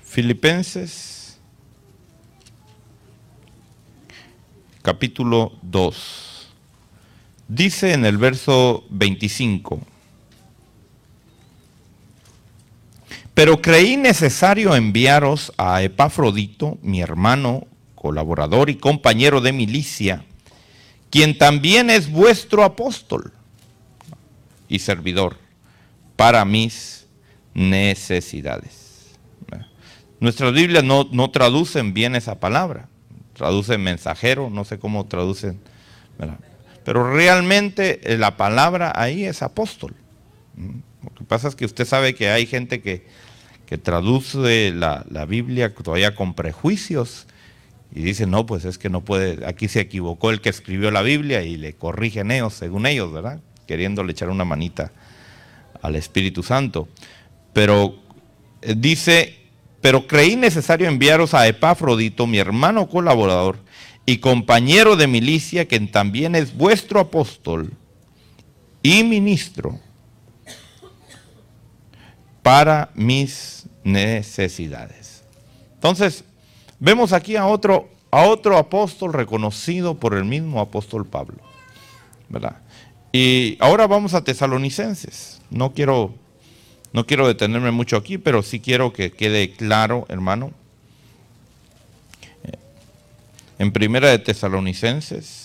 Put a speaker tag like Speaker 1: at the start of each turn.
Speaker 1: Filipenses capítulo 2. Dice en el verso 25: pero creí necesario enviaros a Epafrodito, mi hermano, colaborador y compañero de milicia, quien también es vuestro apóstol y servidor para mis necesidades. Nuestras Biblias no traducen bien esa palabra, traducen mensajero, no sé cómo traducen, ¿verdad? Pero realmente la palabra ahí es apóstol. Lo que pasa es que usted sabe que hay gente que traduce la Biblia todavía con prejuicios y dice, no, pues es que no puede, aquí se equivocó el que escribió la Biblia, y le corrigen ellos, según ellos, ¿verdad? Queriéndole echar una manita al Espíritu Santo. Pero dice, pero creí necesario enviaros a Epafrodito, mi hermano colaborador y compañero de milicia, quien también es vuestro apóstol y ministro para mis necesidades. Entonces, vemos aquí a otro apóstol reconocido por el mismo apóstol Pablo, ¿verdad? Y ahora vamos a Tesalonicenses. No quiero detenerme mucho aquí, pero sí quiero que quede claro, hermano. En Primera de Tesalonicenses